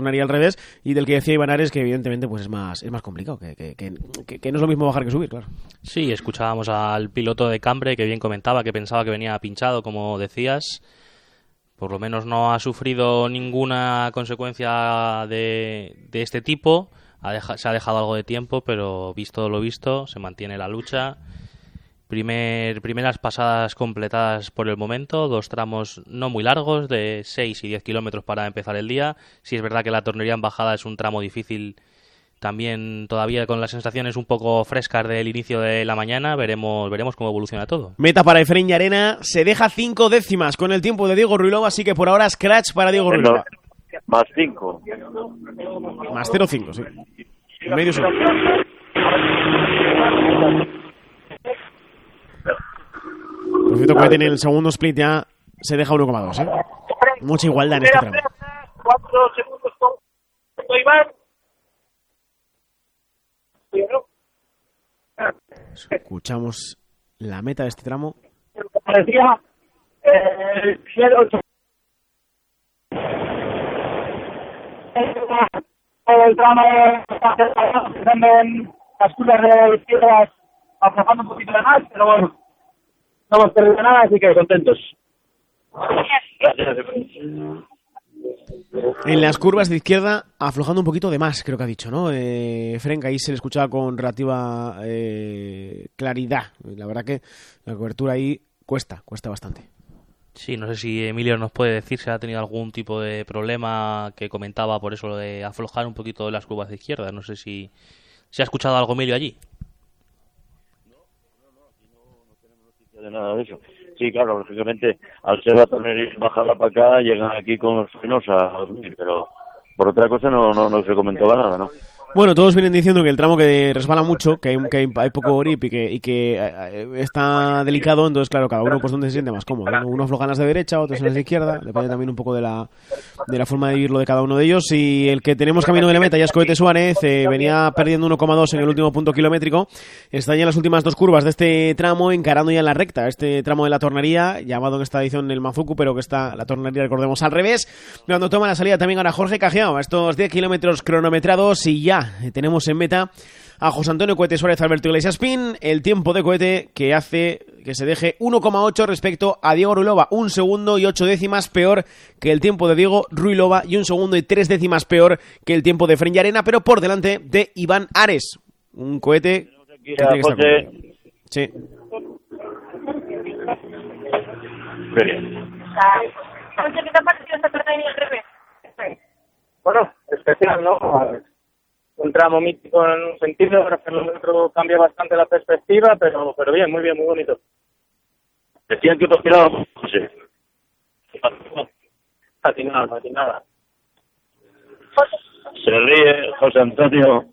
tornería al revés, y del que decía Iván Ares que evidentemente pues es más complicado, que no es lo mismo bajar que subir, claro. Sí, escuchábamos al piloto de Cambre que bien comentaba que pensaba que venía pinchado, como decías. Por lo menos no ha sufrido ninguna consecuencia de este tipo. Se ha dejado algo de tiempo, pero visto lo visto, se mantiene la lucha. Primeras pasadas completadas por el momento, 2 tramos no muy largos, de 6 y 10 kilómetros para empezar el día. Sí es verdad que la tornería en bajada es un tramo difícil, también todavía con las sensaciones un poco frescas del inicio de la mañana. Veremos cómo evoluciona todo. Meta para Efraín Llarena, se deja 5 décimas con el tiempo de Diego Ruilova, así que por ahora scratch para Diego Ruilova. Más 5. Más 0,5, sí. Medio segundo. Por cierto, Cohete en el segundo split ya se deja 1,2, ¿eh? Mucha igualdad en este tramo. 4 segundos con Iván. Escuchamos la meta de este tramo. Parecía el 8. El tramo empezando en las curvas de izquierdas, aflojando un poquito de más, pero bueno, no hemos perdido nada, así que contentos. Gracias. En las curvas de izquierda, aflojando un poquito de más, creo que ha dicho, ¿no? Frenk, ahí se le escuchaba con relativa claridad. La verdad que la cobertura ahí cuesta bastante. Sí, no sé si Emilio nos puede decir si ha tenido algún tipo de problema que comentaba por eso lo de aflojar un poquito las curvas de izquierda. No sé si ha escuchado algo Emilio allí. No, aquí no tenemos noticia de nada de eso. Sí, claro, lógicamente, al ser la tornería bajarla para acá, llegan aquí con los frenos a dormir, pero por otra cosa no se comentaba nada, ¿no? Bueno, todos vienen diciendo que el tramo que resbala mucho, que hay poco grip y que está delicado, entonces claro, cada uno pues donde se siente más cómodo, ¿no? Unos aflojan las de derecha, otros en las de izquierda, depende también un poco de la forma de vivirlo de cada uno de ellos. Y el que tenemos camino de la meta ya es Cohete Suárez, venía perdiendo 1,2 en el último punto kilométrico, está ya en las últimas 2 curvas de este tramo, encarando ya en la recta este tramo de la tornería, llamado en esta edición el Mazuku, pero que está la tornería, recordemos, al revés, cuando toma la salida también ahora Jorge Cajiao, a estos 10 kilómetros cronometrados, y ya tenemos en meta a José Antonio Cohete Suárez, Alberto Iglesias Pin, el tiempo de Cohete que hace que se deje 1,8 respecto a Diego Ruilova, 1 segundo y 8 décimas peor que el tiempo de Diego Ruilova y 1 segundo y 3 décimas peor que el tiempo de Efraín Llarena, pero por delante de Iván Ares, un Cohete que tiene que estar conmigo. Sí. ¿Qué te ha parecido esta tornería al revés? Bueno, especial, ¿no? Un tramo mítico en un sentido, en el otro cambia bastante la perspectiva, pero bien, muy bonito. Decían que otros tiraban, José. Patinada. Se ríe José Antonio.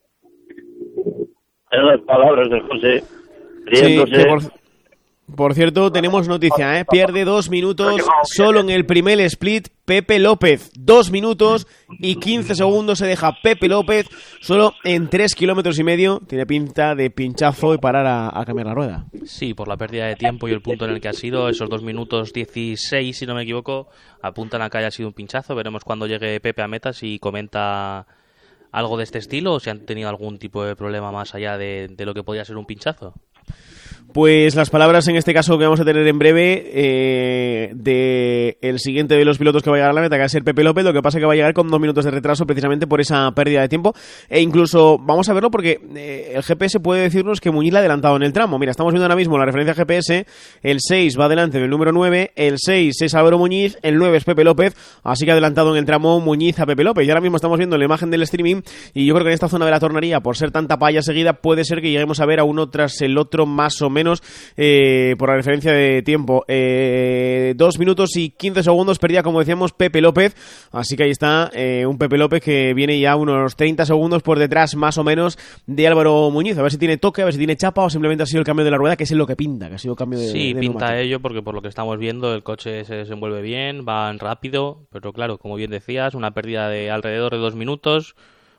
En las palabras de José, riéndose. Sí, por cierto, tenemos noticia, pierde 2 minutos solo en el primer split Pepe López. 2 minutos y 15 segundos se deja Pepe López solo en 3 kilómetros y medio. Tiene pinta de pinchazo y parar a cambiar la rueda. Sí, por la pérdida de tiempo y el punto en el que ha sido, esos 2 minutos 16, si no me equivoco, apuntan a que haya sido un pinchazo. Veremos cuando llegue Pepe a meta si comenta algo de este estilo o si han tenido algún tipo de problema más allá de lo que podría ser un pinchazo. Pues las palabras en este caso que vamos a tener en breve de el siguiente de los pilotos que va a llegar a la meta, que va a ser Pepe López. Lo que pasa es que va a llegar con 2 minutos de retraso precisamente por esa pérdida de tiempo, e incluso vamos a verlo porque el GPS puede decirnos que Muñiz le ha adelantado en el tramo. Mira, estamos viendo ahora mismo la referencia GPS, el 6 va delante del número 9, el 6 es Álvaro Muñiz, el 9 es Pepe López, así que ha adelantado en el tramo Muñiz a Pepe López. Y ahora mismo estamos viendo la imagen del streaming y yo creo que en esta zona de la tornería, por ser tanta palla seguida, puede ser que lleguemos a ver a uno tras el otro más o menos por la referencia de tiempo. 2 minutos y 15 segundos perdía, como decíamos, Pepe López, así que ahí está un Pepe López que viene ya unos 30 segundos por detrás más o menos de Álvaro Muñiz, a ver si tiene toque, a ver si tiene chapa o simplemente ha sido el cambio de la rueda, que es lo que pinta, que ha sido cambio de sí, de pinta neumático. ello porque por lo que estamos viendo el coche se desenvuelve bien, van rápido, pero claro, como bien decías, una pérdida de alrededor de 2 minutos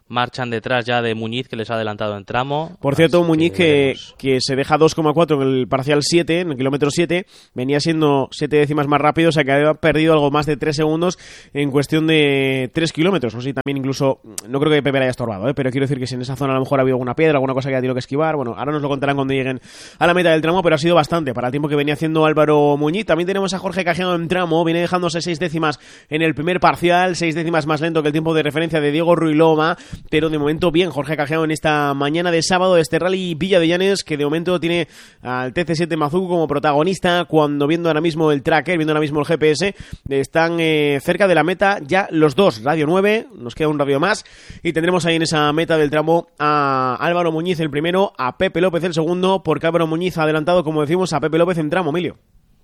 marchan detrás ya de Muñiz, que les ha adelantado en tramo. Por cierto, Así Muñiz que se deja 2,4 en el parcial 7, en el kilómetro 7, venía siendo 7 décimas más rápido, o sea que había perdido algo más de 3 segundos en cuestión de 3 kilómetros. No sé si también incluso, no creo que Pepe le haya estorbado, pero quiero decir que si en esa zona a lo mejor ha habido alguna piedra, alguna cosa que haya tenido que esquivar, bueno, ahora nos lo contarán cuando lleguen a la meta del tramo, pero ha sido bastante para el tiempo que venía haciendo Álvaro Muñiz. También tenemos a Jorge Cajiano en tramo, viene dejándose 6 décimas en el primer parcial, 6 décimas más lento que el tiempo de referencia de Diego Ruiloma, pero de momento bien Jorge Cajiano en esta mañana de sábado de este Rally Villa de Llanes, que de momento tiene al TC7 Mazuco como protagonista, cuando viendo ahora mismo el tracker, viendo ahora mismo el GPS, están cerca de la meta ya los dos, radio 9, nos queda un radio más, y tendremos ahí en esa meta del tramo a Álvaro Muñiz el primero, a Pepe López el segundo, porque Álvaro Muñiz ha adelantado, como decimos, a Pepe López en tramo, Emilio.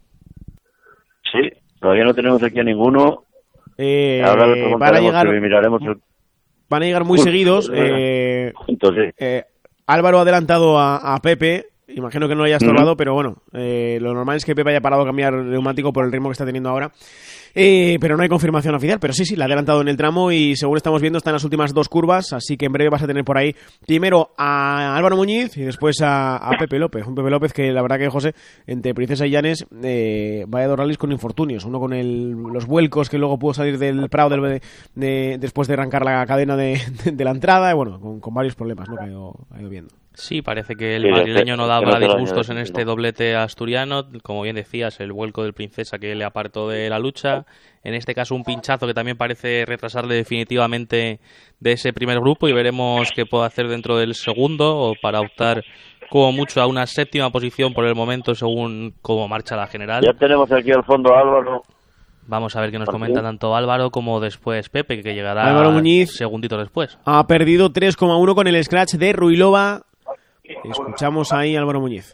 Sí, todavía no tenemos aquí a ninguno. Ahora le preguntaremos y miraremos van a llegar muy seguidos. Entonces, Álvaro ha adelantado a Pepe. Imagino que no lo haya estorbado, pero bueno, lo normal es que Pepe haya parado a cambiar neumático por el ritmo que está teniendo ahora. Pero no hay confirmación oficial, pero sí, la ha adelantado en el tramo y según estamos viendo está en las últimas 2 curvas, así que en breve vas a tener por ahí primero a Álvaro Muñiz y después a Pepe López. Un Pepe López que la verdad que, José, entre Princesa y Llanes, vaya 2 rallies con infortunios. Uno con los vuelcos que luego pudo salir del Prado después de arrancar la cadena de la entrada, y bueno, con varios problemas, ¿no? Que ha ido viendo. Sí, parece que el madrileño no daba disgustos en este doblete asturiano. Como bien decías, el vuelco del Princesa que le apartó de la lucha. En este caso, un pinchazo que también parece retrasarle definitivamente de ese primer grupo y veremos qué puede hacer dentro del segundo o para optar como mucho a una 7ª posición por el momento según cómo marcha la general. Ya tenemos aquí al fondo a Álvaro. Vamos a ver qué nos comenta tanto Álvaro como después Pepe, que llegará Álvaro Muñiz segundito después. Ha perdido 3,1 con el scratch de Ruilova. Escuchamos ahí a Álvaro Muñiz.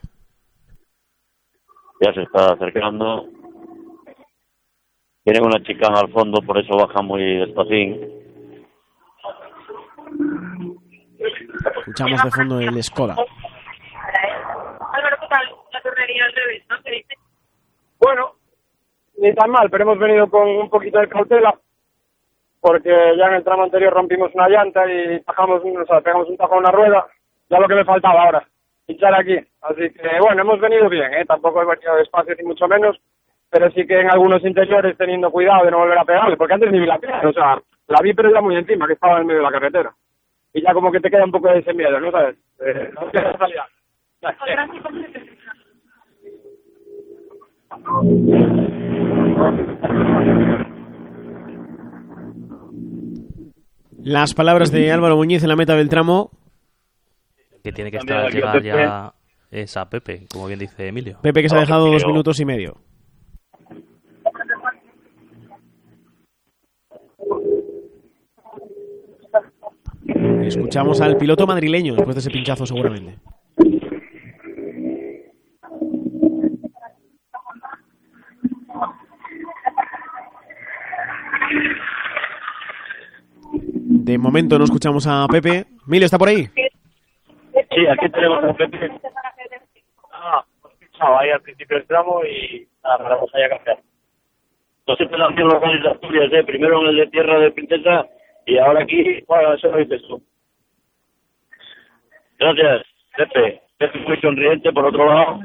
Ya se está acercando. Tienen una chicana al fondo, por eso baja muy despacín. Escuchamos de fondo el Skoda. Álvaro, ¿qué tal? La tornería al revés, ¿no? ¿Qué dice? Bueno, ni tan mal, pero hemos venido con un poquito de cautela, porque ya en el tramo anterior rompimos una llanta y pegamos un tajo a una rueda. Ya lo que me faltaba ahora, pinchar aquí. Así que, bueno, hemos venido bien, tampoco he venido despacio ni mucho menos, pero sí que en algunos interiores teniendo cuidado de no volver a pegarle, porque antes ni vi la pegada, o sea, la vi pero ya muy encima, que estaba en medio de la carretera. Y ya como que te queda un poco de ese miedo, ¿no sabes? No quieres salir. Las palabras de Álvaro Muñiz en la meta del tramo. Que tiene que estar al llegar ya es a Pepe, como bien dice Emilio. Pepe que se ha dejado 2 minutos y medio. Escuchamos al piloto madrileño después de ese pinchazo seguramente. De momento no escuchamos a Pepe. Emilio, ¿está por ahí? Sí, aquí tenemos a Pepe. Ahí al principio del tramo y vamos allá a cambiar. No siempre lo hacían los rallies de Asturias, primero en el de Tierra de Princesa y ahora aquí, bueno, eso lo dices tú. Gracias, Pepe. Pepe muy sonriente, por otro lado.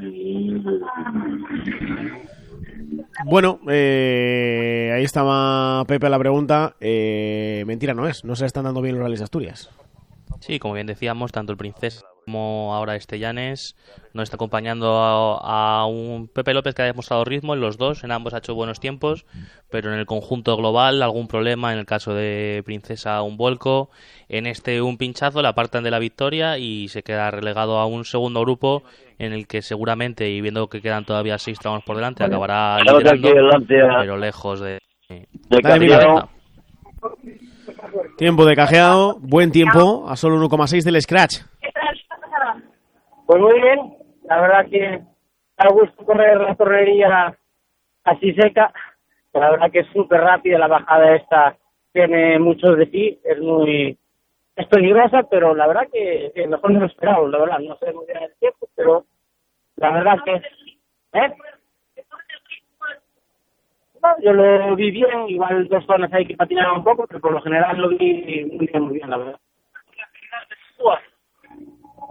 Bueno, ahí estaba Pepe a la pregunta. Mentira no es, no se están dando bien los rallies de Asturias. Sí, como bien decíamos, tanto el Princesa como ahora Llanes nos está acompañando a un Pepe López que ha demostrado ritmo en los dos, en ambos ha hecho buenos tiempos, pero en el conjunto global algún problema, en el caso de Princesa un vuelco, en este un pinchazo, le apartan de la victoria y se queda relegado a un segundo grupo en el que seguramente, y viendo que quedan todavía 6 tramos por delante, acabará liderando, pero lejos de Cajeado. Tiempo de Cajeado, buen tiempo, a solo 1,6 del scratch. Pues muy bien, la verdad que da gusto correr la tornería así seca, la verdad que es súper rápida, la bajada esta tiene mucho de sí, es peligrosa, pero la verdad que mejor no lo esperaba, la verdad, no sé muy bien el tiempo, pero la verdad que... No, yo lo vi bien, igual 2 zonas hay que patinar un poco, pero por lo general lo vi muy bien, la verdad.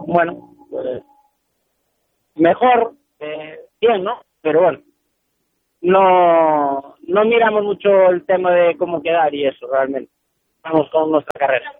bueno, pues, mejor, bien, ¿no? Pero bueno, no miramos mucho el tema de cómo quedar y eso, realmente. Vamos con nuestra carrera.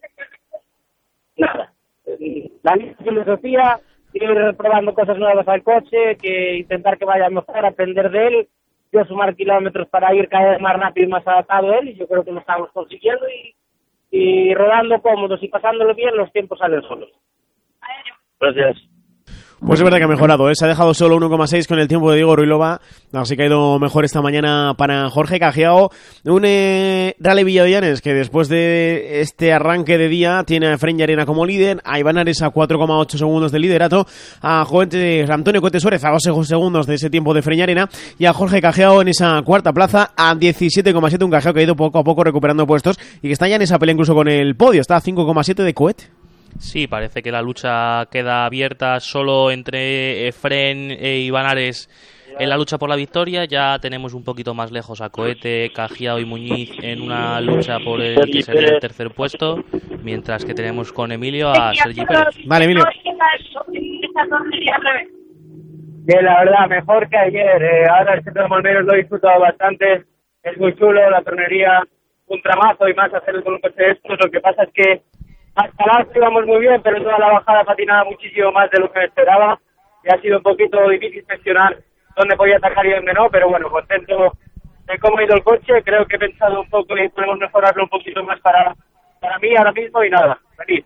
Nada. La misma filosofía, ir probando cosas nuevas al coche, que intentar que vaya mejor, aprender de él, yo sumar kilómetros para ir cada vez más rápido y más adaptado a él, y yo creo que lo estamos consiguiendo, y rodando cómodos y pasándolo bien, los tiempos salen solos. Gracias. Pues es verdad que ha mejorado, ¿eh? Se ha dejado solo 1,6 con el tiempo de Diego Ruilova, así que ha ido mejor esta mañana para Jorge Cajiao. Un Rally Villavillanes que después de este arranque de día tiene a Efren Llarena como líder, a Iván Ares a 4,8 segundos de liderato, a Antonio Coete Suárez a 2 segundos de ese tiempo de Efren Llarena y a Jorge Cajiao en esa cuarta plaza a 17,7, un Cajiao que ha ido poco a poco recuperando puestos y que está ya en esa pelea incluso con el podio, está a 5,7 de Coete. Sí, parece que la lucha queda abierta solo entre Efren e Iván Ares en la lucha por la victoria. Ya tenemos un poquito más lejos a Coete, Cajiao y Muñiz en una lucha por el que sería el tercer puesto, mientras que tenemos con Emilio a Sergi Pérez. Vale, Emilio. Que la verdad, mejor que ayer. Ahora el centro de Molmeros lo he disfrutado bastante. Es muy chulo, la tornería, un tramazo y más hacer con un coche de estos. Lo que pasa es que hasta el íbamos muy bien, pero toda la bajada patinaba muchísimo más de lo que me esperaba y ha sido un poquito difícil gestionar dónde podía atacar y dónde no, pero bueno, contento de cómo ha ido el coche. Creo que he pensado un poco y podemos mejorarlo un poquito más para mí ahora mismo y nada, feliz.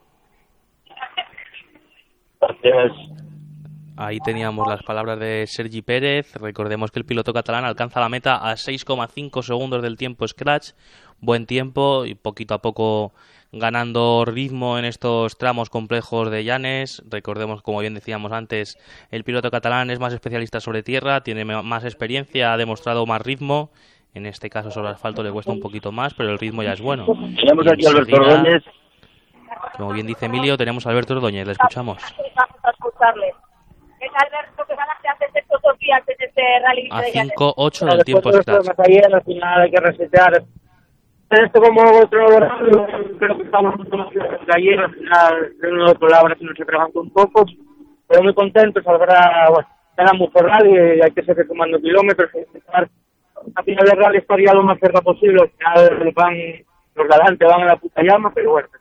Gracias. Ahí teníamos las palabras de Sergi Pérez. Recordemos que el piloto catalán alcanza la meta a 6,5 segundos del tiempo Scratch. Buen tiempo y poquito a poco ganando ritmo en estos tramos complejos de Llanes. Recordemos, como bien decíamos antes, el piloto catalán es más especialista sobre tierra, tiene más experiencia, ha demostrado más ritmo. En este caso sobre asfalto le cuesta un poquito más, pero el ritmo ya es bueno. Tenemos aquí a Alberto Ordóñez. Como bien dice Emilio, tenemos a Alberto Ordóñez, le escuchamos. Vamos a escucharle. Es Alberto que ganaste hace estos 2 días en este rally. A 5,8 del tiempo Scratch. Ayer al final hay que resetear. Esto como otro creo que estamos mucho más que ayer. Al final de una palabra se nos atragantó un poco, pero muy contentos. Ahora, bueno, queda mucho rally y hay que seguir sumando kilómetros y intentar al final del rally estar ya lo más cerca posible. Al final van los de adelante van a la puta llama, pero bueno,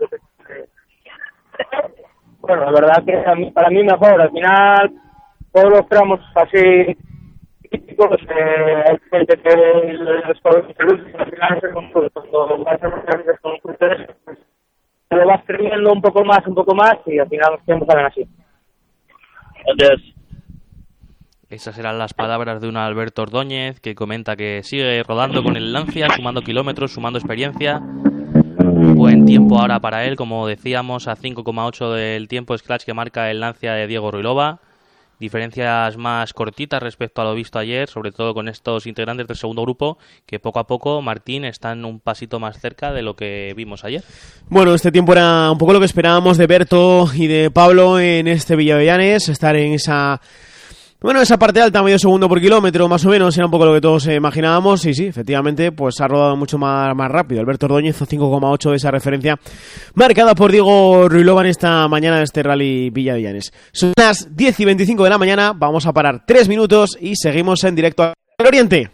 bueno, la verdad que para mí mejor. Al final todos los tramos así típicos, hay gente que les conoce al final se construye, cuando vas a hacer con ustedes, pues te lo vas creyendo un poco más y al final los tiempos salen así. Gracias. Esas eran las palabras de un Alberto Ordóñez que comenta que sigue rodando con el Lancia, sumando kilómetros, sumando experiencia. Buen tiempo ahora para él, como decíamos, a 5,8 del tiempo Scratch que marca el Lancia de Diego Ruilova. Diferencias más cortitas respecto a lo visto ayer, sobre todo con estos integrantes del segundo grupo, que poco a poco, Martín, están un pasito más cerca de lo que vimos ayer. Bueno, este tiempo era un poco lo que esperábamos de Berto y de Pablo en este Villavillanes, estar en esa parte alta, medio segundo por kilómetro, más o menos, era un poco lo que todos imaginábamos, y sí, efectivamente, pues ha rodado mucho más rápido. Alberto Ordóñez, 5,8 de esa referencia, marcada por Diego Ruilova en esta mañana de este Rally Villavillanes. Son las 10:25 de la mañana, vamos a parar 3 minutos y seguimos en directo al Oriente.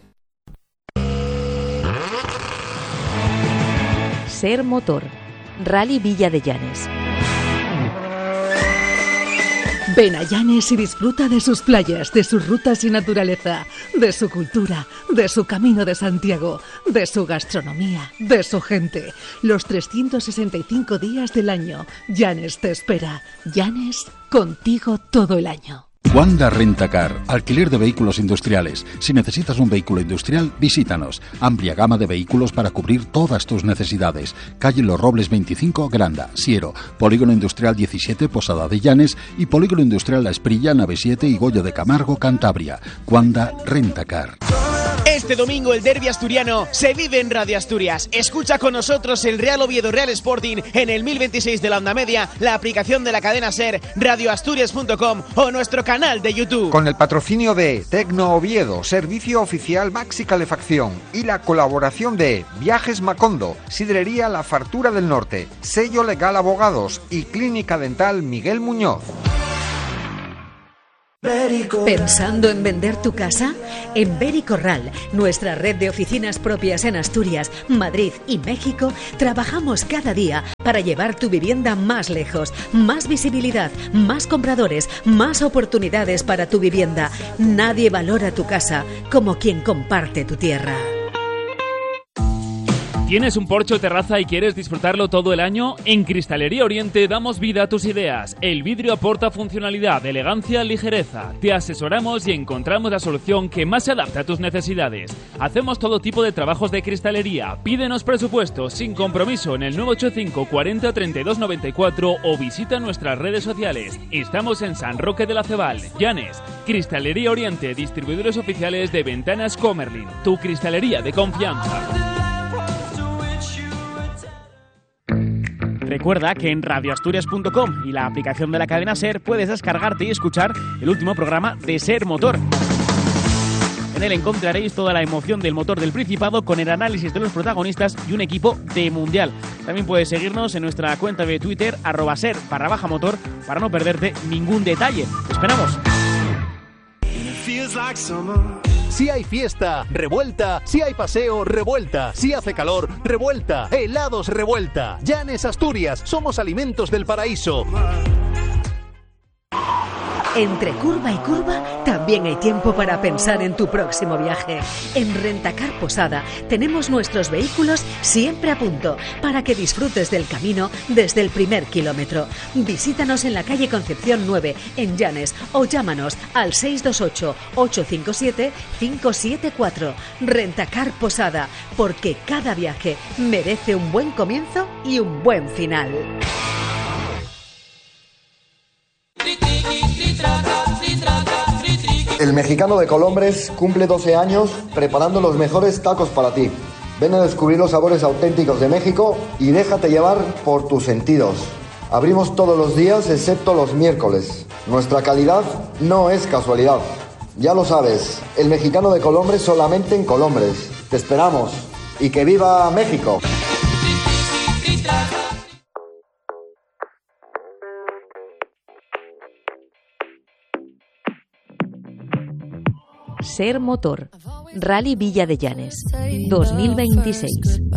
Ser Motor, Rally Villa de Llanes. Ven a Llanes y disfruta de sus playas, de sus rutas y naturaleza, de su cultura, de su Camino de Santiago, de su gastronomía, de su gente. Los 365 días del año, Llanes te espera. Llanes, contigo todo el año. Wanda Rentacar, alquiler de vehículos industriales. Si necesitas un vehículo industrial, visítanos. Amplia gama de vehículos para cubrir todas tus necesidades. Calle Los Robles 25, Granda, Siero. Polígono Industrial 17, Posada de Llanes. Y Polígono Industrial La Esprilla, Nave 7 y Goyo de Camargo, Cantabria. Wanda Rentacar. Este domingo el derbi asturiano se vive en Radio Asturias. Escucha con nosotros el Real Oviedo Real Sporting en el 1026 de la onda media, la aplicación de la cadena SER, radioasturias.com o nuestro canal de YouTube. Con el patrocinio de Tecno Oviedo, servicio oficial Maxi Calefacción, y la colaboración de Viajes Macondo, Sidrería La Fartura del Norte, Sello Legal Abogados y Clínica Dental Miguel Muñoz. ¿Pensando en vender tu casa? En Bericorral, nuestra red de oficinas propias en Asturias, Madrid y México, trabajamos cada día para llevar tu vivienda más lejos, más visibilidad, más compradores, más oportunidades para tu vivienda. Nadie valora tu casa como quien comparte tu tierra. ¿Tienes un porche o terraza y quieres disfrutarlo todo el año? En Cristalería Oriente damos vida a tus ideas. El vidrio aporta funcionalidad, elegancia, ligereza. Te asesoramos y encontramos la solución que más se adapta a tus necesidades. Hacemos todo tipo de trabajos de cristalería. Pídenos presupuestos sin compromiso en el 985 40 32 94 o visita nuestras redes sociales. Estamos en San Roque de la Cebal, Llanes. Cristalería Oriente, distribuidores oficiales de Ventanas Comerlin. Tu cristalería de confianza. Recuerda que en radioasturias.com y la aplicación de la cadena SER puedes descargarte y escuchar el último programa de SER Motor. En él encontraréis toda la emoción del motor del Principado con el análisis de los protagonistas y un equipo de Mundial. También puedes seguirnos en nuestra cuenta de Twitter @ser_motor para no perderte ningún detalle. ¡Te esperamos! Si hay fiesta, revuelta. Si hay paseo, revuelta. Si hace calor, revuelta. Helados, revuelta. Llanes Asturias, somos alimentos del paraíso. Entre curva y curva, también hay tiempo para pensar en tu próximo viaje. En Rentacar Posada tenemos nuestros vehículos siempre a punto para que disfrutes del camino desde el primer kilómetro. Visítanos en la calle Concepción 9, en Llanes, o llámanos al 628-857-574. Rentacar Posada, porque cada viaje merece un buen comienzo y un buen final. El Mexicano de Colombres cumple 12 años preparando los mejores tacos para ti. Ven a descubrir los sabores auténticos de México y déjate llevar por tus sentidos. Abrimos todos los días excepto los miércoles. Nuestra calidad no es casualidad. Ya lo sabes, el Mexicano de Colombres solamente en Colombres. Te esperamos y que viva México. SER Motor, Rally Villa de Llanes, 2026.